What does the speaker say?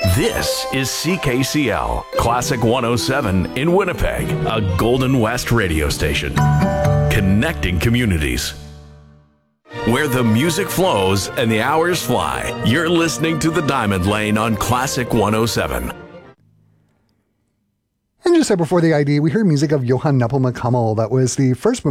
This is CKCL, Classic 107 in Winnipeg, a Golden West radio station. Connecting communities. Where the music flows and the hours fly, you're listening to The Diamond Lane on Classic 107. And just before the ID, we heard music of Johann Nepomuk Hummel. That was the first